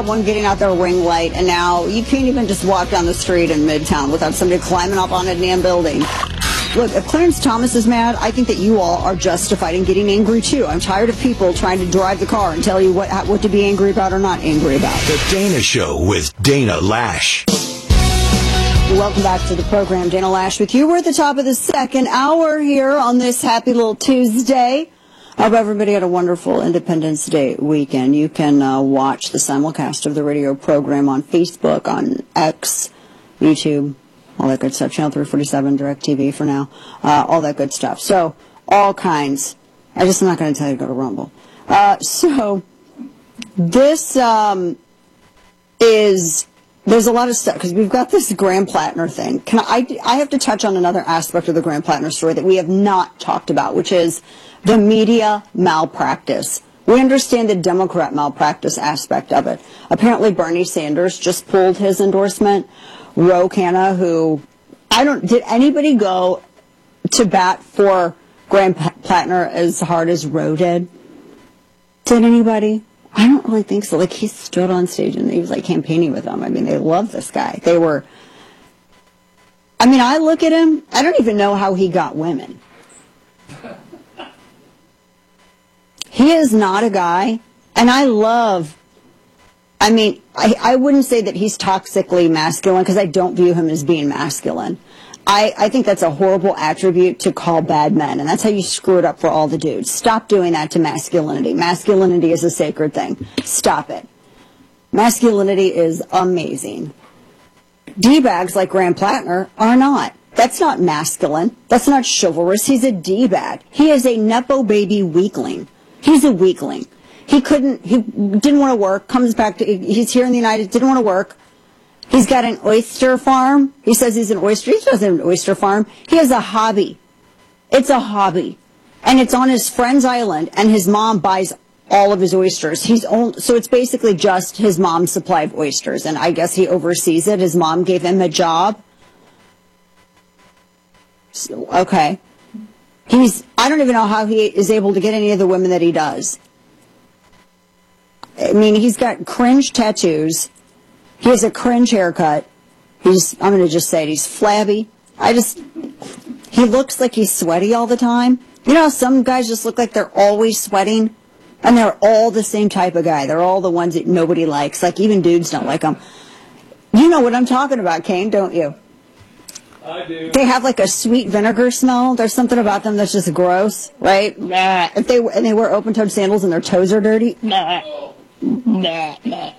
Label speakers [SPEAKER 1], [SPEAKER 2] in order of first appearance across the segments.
[SPEAKER 1] One getting out their ring light, and now you can't even just walk down the street in Midtown without somebody climbing up on a damn building. Look, if Clarence Thomas is mad, I think that you all are justified in getting angry too. I'm tired of people trying to drive the car and tell you what to be angry about or not angry about.
[SPEAKER 2] The Dana Show with Dana Lash.
[SPEAKER 1] Welcome back to the program. Dana Lash with you. We're at the top of the second hour here on this happy little Tuesday. I hope everybody had a wonderful Independence Day weekend. You can watch the simulcast of the radio program on Facebook, on X, YouTube, all that good stuff. Channel 347, DirecTV for now, all that good stuff. So, all kinds. I'm not going to tell you to go to Rumble. So, this there's a lot of stuff, because we've got this Graham Plattner thing. I have to touch on another aspect of the Graham Plattner story that we have not talked about, which is the media malpractice. We understand the Democrat malpractice aspect of it. Apparently Bernie Sanders just pulled his endorsement. Ro Khanna, who, did anybody go to bat for Graham Plattner as hard as Ro did? Did anybody? I don't really think so. Like, he stood on stage and he was, like, campaigning with them. I mean, they love this guy. I look at him, I don't even know how he got women. He is not a guy, and I wouldn't say that he's toxically masculine, because I don't view him as being masculine. I think that's a horrible attribute to call bad men, and that's how you screw it up for all the dudes. Stop doing that to masculinity. Masculinity is a sacred thing. Stop it. Masculinity is amazing. D-bags like Graham Plattner are not. That's not masculine. That's not chivalrous. He's a D-bag. He is a Nepo baby weakling. He's a weakling. He didn't want to work, he's here in the didn't want to work. He's got an oyster farm. He says he doesn't have an oyster farm. He has a hobby. It's a hobby. And it's on his friend's island, and his mom buys all of his oysters. So it's basically just his mom's supply of oysters, and I guess he oversees it. His mom gave him a job. So, okay. I don't even know how he is able to get any of the women that he does. I mean, he's got cringe tattoos. He has a cringe haircut. I'm going to just say it, he's flabby. He looks like he's sweaty all the time. You know how some guys just look like they're always sweating? And they're all the same type of guy. They're all the ones that nobody likes. Like, even dudes don't like them. You know what I'm talking about, Kane, don't you?
[SPEAKER 3] I do.
[SPEAKER 1] They have like a sweet vinegar smell. There's something about them that's just gross, right? Nah. And they wear open-toed sandals and their toes are dirty. Nah. Nah.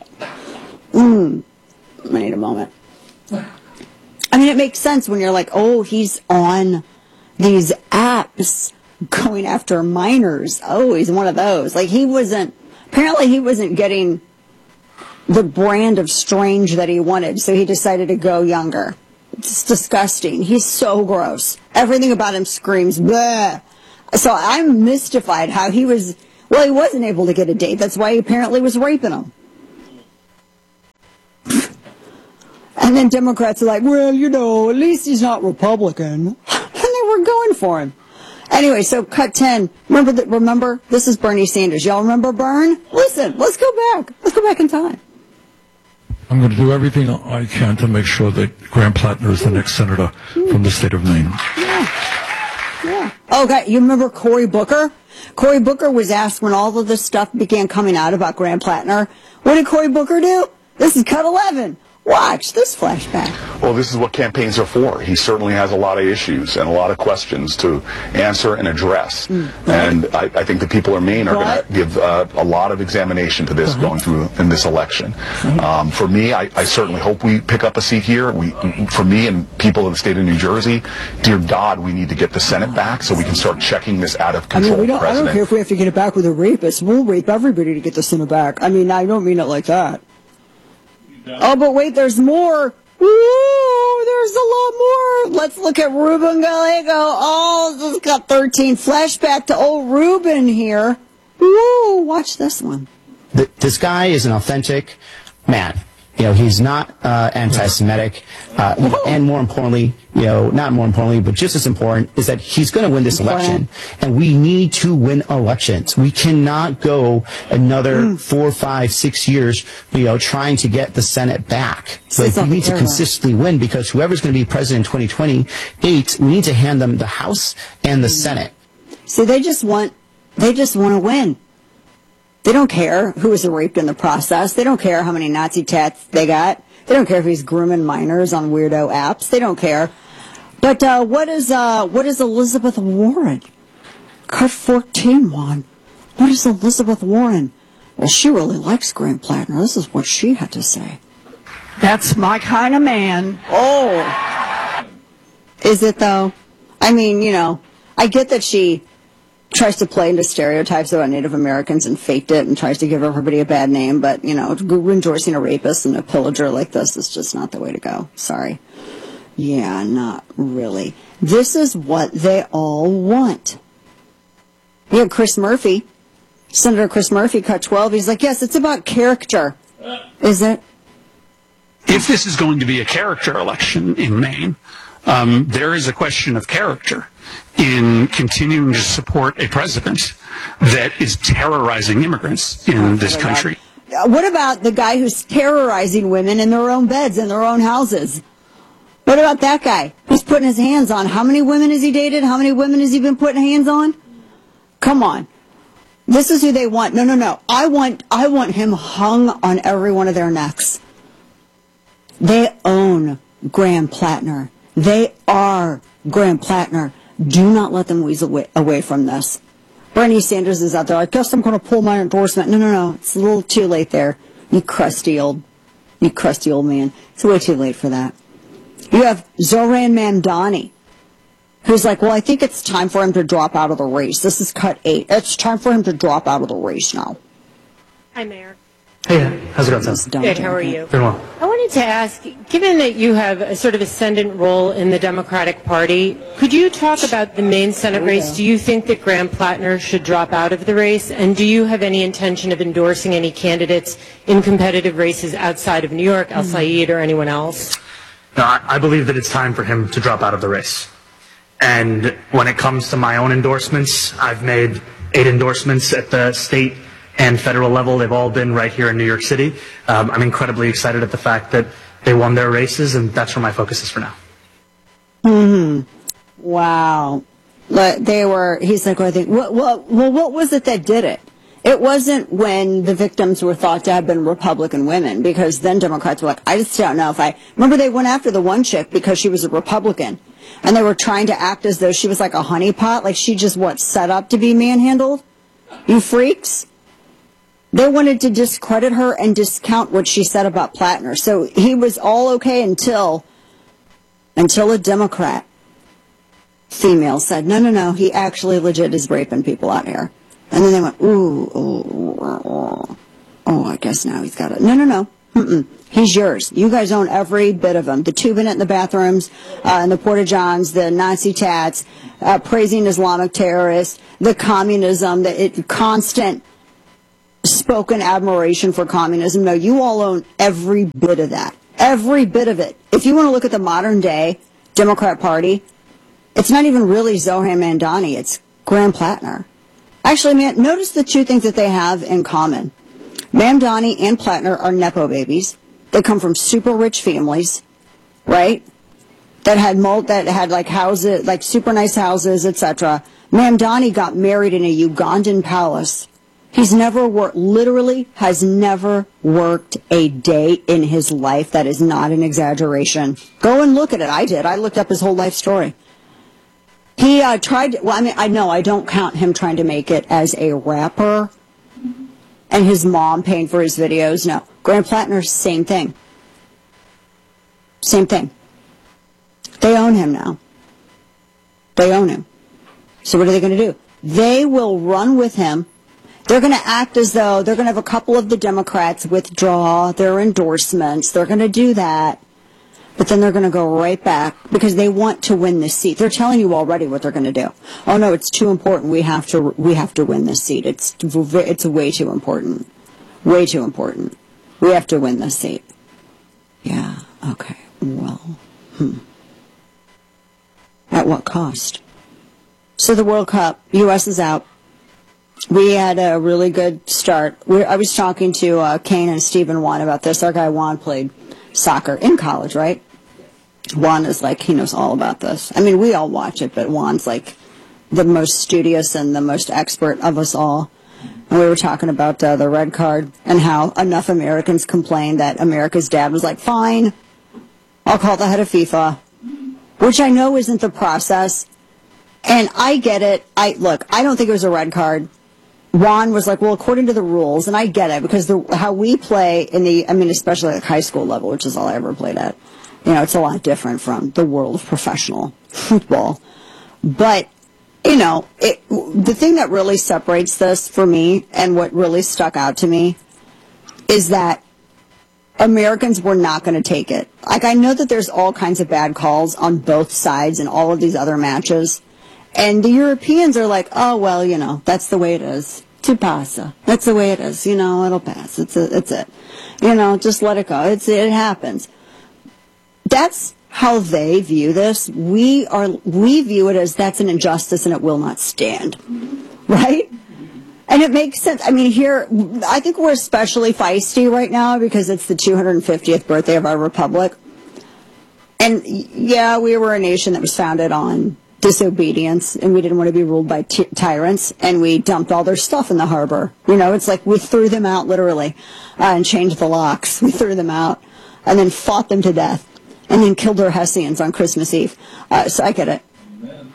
[SPEAKER 1] I need a moment. I mean, it makes sense when you're like, oh, he's on these apps going after minors. Oh, he's one of those. Like, apparently he wasn't getting the brand of strange that he wanted, so he decided to go younger. It's disgusting. He's so gross. Everything about him screams, bleh. So I'm mystified how he wasn't able to get a date. That's why he apparently was raping him. And then Democrats are like, well, at least he's not Republican. And they were going for him. Anyway, so cut 10. Remember, this is Bernie Sanders. Y'all remember Bern? Listen, let's go back. Let's go back in time.
[SPEAKER 4] I'm going to do everything I can to make sure that Graham Plattner is the next senator from the state of Maine.
[SPEAKER 1] Yeah. Okay, you remember Cory Booker? Cory Booker was asked when all of this stuff began coming out about Graham Plattner. What did Cory Booker do? This is cut 11. Watch this flashback.
[SPEAKER 5] Well, this is what campaigns are for. He certainly has a lot of issues and a lot of questions to answer and address. And I think the people of Maine are going to give a lot of examination to this going through in this election. For me, I certainly hope we pick up a seat here. For me and people of the state of New Jersey, dear God, we need to get the Senate back so we can start checking this out of control.
[SPEAKER 1] I don't care if we have to get it back with a rapist. We'll rape everybody to get the Senate back. I mean, I don't mean it like that. Oh, but wait, there's more. Ooh, there's a lot more. Let's look at Ruben Gallego. Oh, this has got 13. Flashback to old Ruben here. Ooh, watch this one.
[SPEAKER 6] This guy is an authentic man. He's not anti-Semitic, and more importantly, not more importantly, but just as important, is that he's going to win this election. And we need to win elections. We cannot go another 4, 5, 6 years, trying to get the Senate back. Like, we need to consistently win, because whoever's going to be president in 2028, we need to hand them the House and the Senate.
[SPEAKER 1] See, they just want to win. They don't care who was raped in the process. They don't care how many Nazi tats they got. They don't care if he's grooming minors on weirdo apps. They don't care. But what is Elizabeth Warren? Cut 14 won. What is Elizabeth Warren? Well, she really likes Graham Plattner. This is what she had to say. That's my kind of man. Oh. Is it, though? I mean, I get that she tries to play into stereotypes about Native Americans and faked it and tries to give everybody a bad name, but, endorsing a rapist and a pillager like this is just not the way to go. Sorry. Yeah, not really. This is what they all want. You had Chris Murphy, Senator Chris Murphy, cut 12. He's like, yes, it's about character. Is it?
[SPEAKER 7] If this is going to be a character election in Maine, there is a question of character in continuing to support a president that is terrorizing immigrants in this country.
[SPEAKER 1] What about the guy who's terrorizing women in their own beds, in their own houses? What about that guy who's putting his hands on? How many women has he dated? How many women has he been putting hands on? Come on. This is who they want. No. I want him hung on every one of their necks. They own Graham Plattner. They are Graham Plattner. Do not let them weasel away from this. Bernie Sanders is out there. I guess I'm going to pull my endorsement. No. It's a little too late there. You crusty old man. It's way too late for that. You have Zohran Mamdani, who's like, well, I think it's time for him to drop out of the race. This is cut 8. It's time for him to drop out of the race now.
[SPEAKER 8] Hi, Mayor.
[SPEAKER 6] Hey, how's it going, Sam?
[SPEAKER 8] Good, how are you?
[SPEAKER 6] Doing well.
[SPEAKER 8] I wanted to ask, given that you have a sort of ascendant role in the Democratic Party, could you talk about the Maine Senate race? Do you think that Graham Plattner should drop out of the race? And do you have any intention of endorsing any candidates in competitive races outside of New York, Al Said, or anyone else?
[SPEAKER 9] No, I believe that it's time for him to drop out of the race. And when it comes to my own endorsements, I've made 8 endorsements at the state and federal level. They've all been right here in New York City. I'm incredibly excited at the fact that they won their races, and that's where my focus is for now.
[SPEAKER 1] Wow. He's like, I think, what was it that did it? It wasn't when the victims were thought to have been Republican women, because then Democrats were like, I just don't know if remember they went after the one chick because she was a Republican, and they were trying to act as though she was like a honeypot, like she just, set up to be manhandled? You freaks? They wanted to discredit her and discount what she said about Plattner. So he was all okay until a Democrat female said, no, he actually legit is raping people out here. And then they went, I guess now he's got it. No. He's yours. You guys own every bit of him. The tubing it in the bathrooms, and the porta-johns, the Nazi tats, praising Islamic terrorists, the communism, the constant spoken admiration for communism. No, you all own every bit of that. Every bit of it. If you want to look at the modern day Democrat Party, it's not even really Zohran Mamdani, it's Graham Plattner. Actually, man, notice the two things that they have in common. Mamdani and Plattner are Nepo babies. They come from super rich families, right? That had like houses, like super nice houses, etc. Mamdani got married in a Ugandan palace. He's never worked, literally has never worked a day in his life. That is not an exaggeration. Go and look at it. I did. I looked up his whole life story. He tried, I don't count him trying to make it as a rapper and his mom paying for his videos. No. Graham Plattner, same thing. Same thing. They own him now. They own him. So what are they going to do? They will run with him. They're going to act as though they're going to have a couple of the Democrats withdraw their endorsements. They're going to do that. But then they're going to go right back because they want to win this seat. They're telling you already what they're going to do. Oh no, it's too important. We have to win this seat. It's way too important. Way too important. We have to win this seat. Okay, well, at what cost? So the World Cup, U.S. is out. We had a really good start. I was talking to Kane and Stephen Juan about this. Our guy Juan played soccer in college, right? Juan is like, he knows all about this. I mean, we all watch it, but Juan's like the most studious and the most expert of us all. And we were talking about the red card and how enough Americans complained that America's dad was like, fine, I'll call the head of FIFA, which I know isn't the process. And I get it. Look, I don't think it was a red card. Juan was like, well, according to the rules, and I get it, because how we play especially at high school level, which is all I ever played at, it's a lot different from the world of professional football. But, the thing that really separates this for me and what really stuck out to me is that Americans were not going to take it. Like, I know that there's all kinds of bad calls on both sides in all of these other matches. And the Europeans are like, oh, well, that's the way it is. To passa. That's the way it is. It'll pass. It's it. Just let it go. It happens. That's how they view this. We view it as that's an injustice and it will not stand. Right? And it makes sense. I mean, here, I think we're especially feisty right now because it's the 250th birthday of our republic. And yeah, we were a nation that was founded on disobedience, and we didn't want to be ruled by tyrants, and we dumped all their stuff in the harbor. It's like we threw them out literally and changed the locks. We threw them out and then fought them to death and then killed their Hessians on Christmas Eve. So I get it. Amen.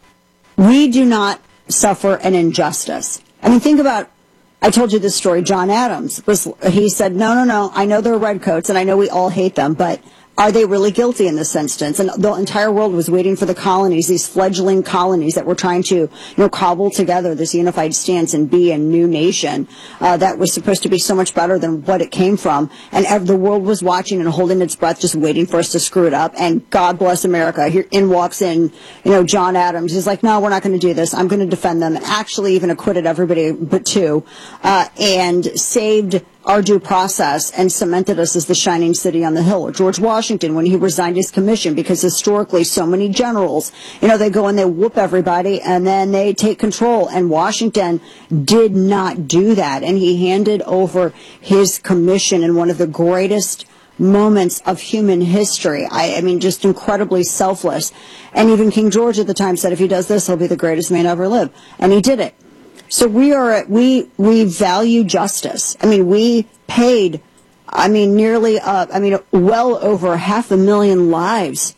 [SPEAKER 1] We do not suffer an injustice. I mean, think about, I told you this story, John Adams, he said, no, I know they're redcoats and I know we all hate them, but are they really guilty in this instance? And the entire world was waiting for the colonies, these fledgling colonies that were trying to, cobble together this unified stance and be a new nation that was supposed to be so much better than what it came from. And the world was watching and holding its breath, just waiting for us to screw it up. And God bless America. Here in walks in, John Adams. He's like, no, we're not going to do this. I'm going to defend them. And actually even acquitted everybody but two, and saved our due process and cemented us as the shining city on the hill. Or George Washington, when he resigned his commission, because historically so many generals, they go and they whoop everybody and then they take control. And Washington did not do that. And he handed over his commission in one of the greatest moments of human history. I mean, just incredibly selfless. And even King George at the time said, if he does this, he'll be the greatest man ever live. And he did it. So we value justice. I mean, we paid, well over 500,000 lives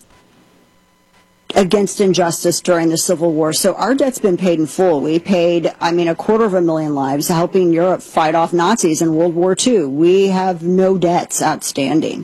[SPEAKER 1] against injustice during the Civil War. So our debt's been paid in full. We paid, 250,000 lives helping Europe fight off Nazis in World War II. We have no debts outstanding.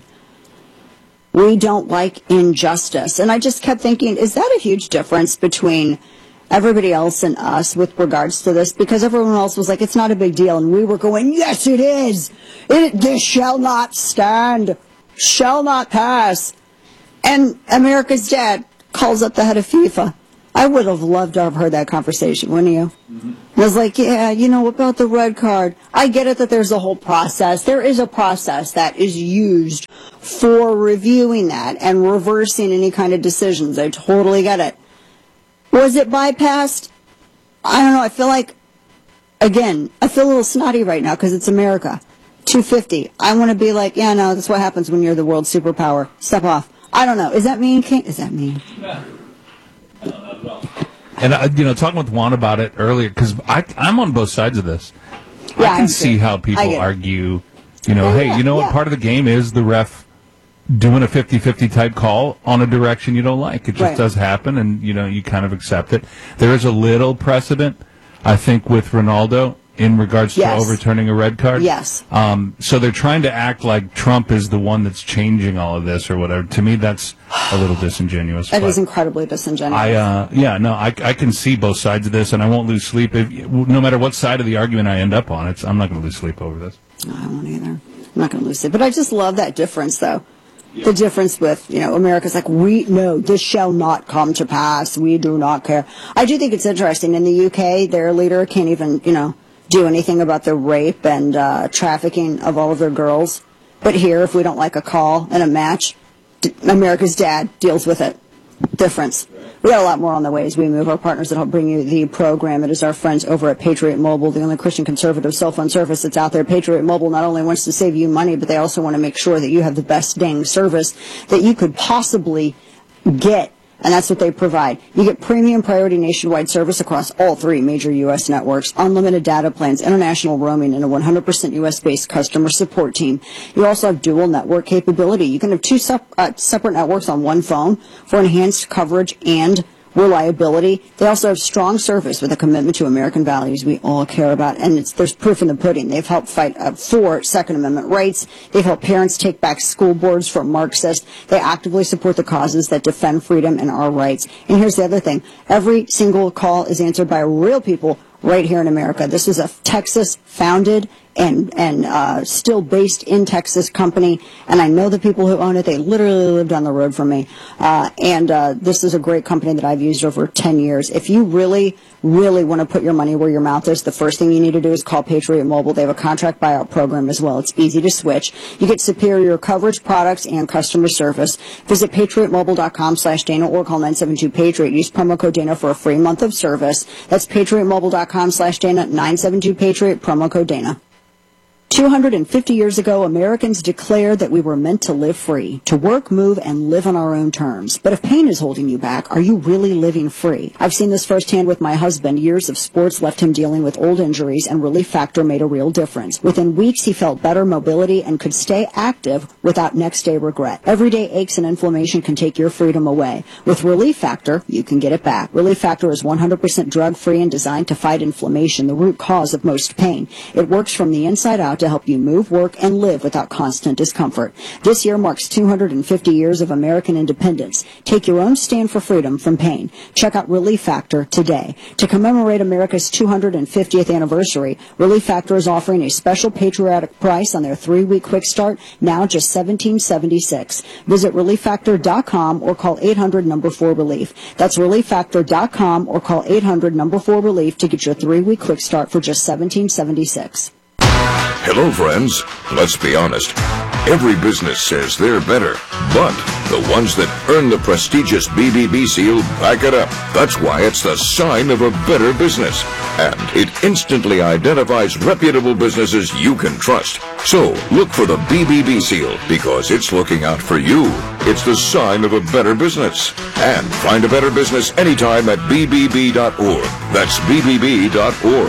[SPEAKER 1] We don't like injustice. And I just kept thinking, is that a huge difference between everybody else and us with regards to this? Because everyone else was like, it's not a big deal. And we were going, yes, it is. This shall not stand, shall not pass. And America's dad calls up the head of FIFA. I would have loved to have heard that conversation, wouldn't you? Mm-hmm. I was like, yeah, about the red card. I get it that there's a whole process. There is a process that is used for reviewing that and reversing any kind of decisions. I totally get it. Was it bypassed? I don't know. I feel like, again, I feel a little snotty right now because it's America. 250. I want to be like, yeah, no, that's what happens when you're the world superpower. Step off. I don't know. Is that mean, King? Is that mean?
[SPEAKER 3] Yeah. No, not at all.
[SPEAKER 10] And, talking with Juan about it earlier, because I'm on both sides of this.
[SPEAKER 1] Yeah,
[SPEAKER 10] I can see how people argue, hey, what part of the game is the ref doing a 50-50 type call on a direction you don't like. It just does happen, and, you kind of accept it. There is a little precedent, I think, with Ronaldo in regards to overturning a red card.
[SPEAKER 1] Yes.
[SPEAKER 10] So they're trying to act like Trump is the one that's changing all of this or whatever. To me, that's a little disingenuous.
[SPEAKER 1] It is incredibly disingenuous.
[SPEAKER 10] I can see both sides of this, and I won't lose sleep. No matter what side of the argument I end up on, I'm not going to lose sleep over this.
[SPEAKER 1] No, I won't either. I'm not going to lose sleep. But I just love that difference, though. The difference with, America's like, no, this shall not come to pass. We do not care. I do think it's interesting. In the UK, their leader can't even, do anything about the rape and trafficking of all of their girls. But here, if we don't like a call in a match, America's Dad deals with it. Difference. We got a lot more on the way as we move. Our partners that help bring you the program. It is our friends over at Patriot Mobile, the only Christian conservative cell phone service that's out there. Patriot Mobile not only wants to save you money, but they also want to make sure that you have the best dang service that you could possibly get. And that's what they provide. You get premium priority nationwide service across all 3 major U.S. networks, unlimited data plans, international roaming, and a 100% U.S.-based customer support team. You also have dual network capability. You can have 2 separate networks on one phone for enhanced coverage and reliability. They also have strong service with a commitment to American values we all care about, and there's proof in the pudding. They've helped fight for Second Amendment rights. They've helped parents take back school boards from Marxists. They actively support the causes that defend freedom and our rights. And here's the other thing. Every single call is answered by real people right here in America. This is a Texas-founded and still based in Texas company, and I know the people who own it. They literally live down the road from me, and this is a great company that I've used over 10 years. If you really want to put your money where your mouth is, the first thing you need to do is call Patriot Mobile. They have a contract buyout program as well. It's easy to switch. You get superior coverage, products, and customer service. Visit patriotmobile.com/Dana or call 972-PATRIOT. Use promo code Dana for a free month of service. That's patriotmobile.com/Dana, 972-PATRIOT, promo code Dana. 250 years ago, Americans declared that we were meant to live free, to work, move, and live on our own terms. But if pain is holding you back, are you really living free? I've seen this firsthand with my husband. Years of sports left him dealing with old injuries, and Relief Factor made a real difference. Within weeks, he felt better mobility and could stay active without next-day regret. Everyday aches and inflammation can take your freedom away. With Relief Factor, you can get it back. Relief Factor is 100% drug-free and designed to fight inflammation, the root cause of most pain. It works from the inside out to help you move, work, and live without constant discomfort. This year marks 250 years of American independence. Take your own stand for freedom from pain. Check out Relief Factor today. To commemorate America's 250th anniversary, Relief Factor is offering a special patriotic price on their 3-week quick start, now just $17.76. Visit ReliefFactor.com or call 800-4RELIEF. That's ReliefFactor.com or call 800-4RELIEF to get your 3-week quick start for just $17.76.
[SPEAKER 11] Hello, friends. Let's be honest. Every business says they're better, but the ones that earn the prestigious BBB seal back it up. That's why it's the sign of a better business. And it instantly identifies reputable businesses you can trust. So, look for the BBB seal because it's looking out for you. It's the sign of a better business. And find a better business anytime at bbb.org. That's bbb.org.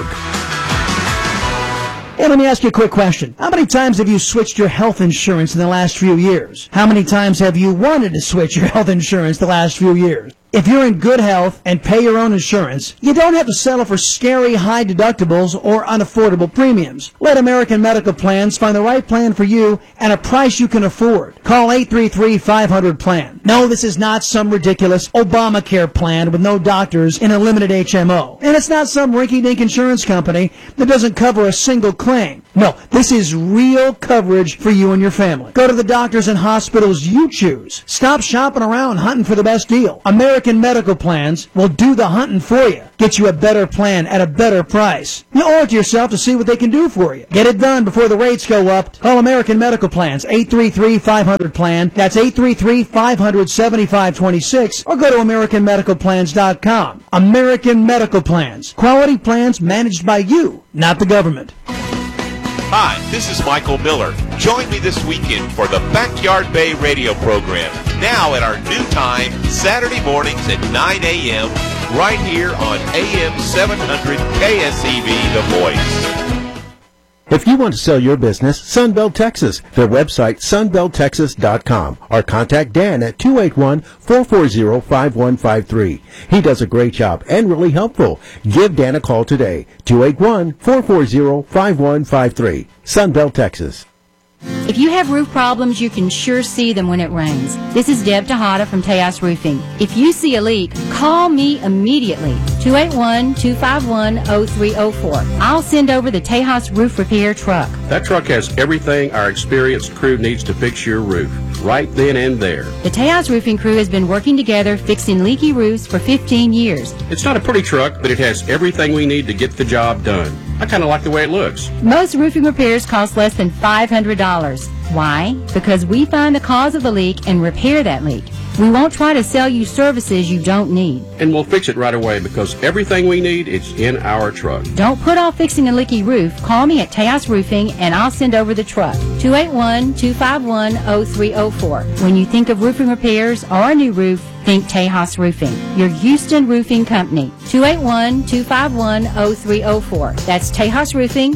[SPEAKER 12] Hey, let me ask you a quick question. How many times have you switched your health insurance in the last few years? How many times have you wanted to switch your health insurance the last few years? If you're in good health and pay your own insurance, you don't have to settle for scary high deductibles or unaffordable premiums. Let American Medical Plans find the right plan for you at a price you can afford. Call 833-500-PLAN. No, this is not some ridiculous Obamacare plan with no doctors in a limited HMO. And it's not some rinky-dink insurance company that doesn't cover a single claim. No, this is real coverage for you and your family. Go to the doctors and hospitals you choose. Stop shopping around hunting for the best deal. American Medical Plans will do the hunting for you. Get you a better plan at a better price. You owe it to yourself to see what they can do for you. Get it done before the rates go up. Call American Medical Plans, 833-500-PLAN. That's 833-500-7526. Or go to AmericanMedicalPlans.com. American Medical Plans. Quality plans managed by you, not the government.
[SPEAKER 13] Hi, this is Michael Miller. Join me this weekend for the Backyard Bay radio program, now at our new time, Saturday mornings at 9 a.m., right here on AM 700 KSEV, The Voice.
[SPEAKER 14] If you want to sell your business, Sunbelt Texas, their website, sunbelttexas.com, or contact Dan at 281-440-5153. He does a great job and really helpful. Give Dan a call today, 281-440-5153. Sunbelt Texas.
[SPEAKER 15] If you have roof problems, you can sure see them when it rains. This is Deb Tejada from Tejas Roofing. If you see a leak, call me immediately, 281-251-0304. I'll send over the Tejas Roof Repair truck.
[SPEAKER 16] That truck has everything our experienced crew needs to fix your roof, right then and there.
[SPEAKER 15] The Tejas Roofing crew has been working together fixing leaky roofs for 15 years.
[SPEAKER 16] It's not a pretty truck, but it has everything we need to get the job done. I kind of like the way it looks.
[SPEAKER 15] Most roofing repairs cost less than $500. Why? Because we find the cause of the leak and repair that leak. We won't try to sell you services you don't need.
[SPEAKER 16] And we'll fix it right away because everything we need is in our truck.
[SPEAKER 15] Don't put off fixing a leaky roof. Call me at Tejas Roofing and I'll send over the truck. 281-251-0304. When you think of roofing repairs or a new roof, think Tejas Roofing, your Houston roofing company. 281-251-0304. That's Tejas Roofing,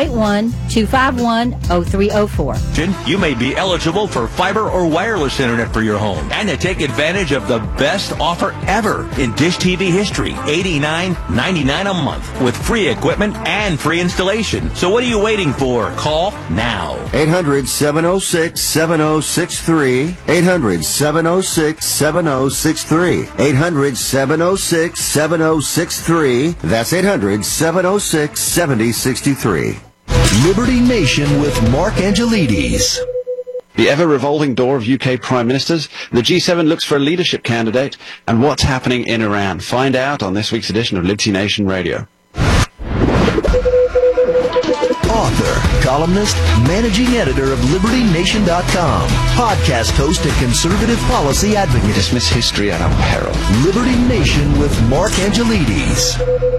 [SPEAKER 15] 281-251-0304.
[SPEAKER 17] You may be eligible for fiber or wireless internet for your home and to take advantage of the best offer ever in Dish TV history, $89.99 a month with free equipment and free installation. So what are you waiting for? Call now.
[SPEAKER 18] 800-706-7063. 800-706-7063. 800-706-7063. That's 800-706-7063.
[SPEAKER 2] Liberty Nation with Mark Angelides.
[SPEAKER 19] The ever-revolving door of UK Prime Ministers, the G7 looks for a leadership candidate, and what's happening in Iran. Find out on this week's edition of Liberty Nation Radio.
[SPEAKER 2] Author, columnist, managing editor of LibertyNation.com, podcast host and conservative policy advocate.
[SPEAKER 19] Dismiss history at our peril.
[SPEAKER 2] Liberty Nation with Mark Angelides.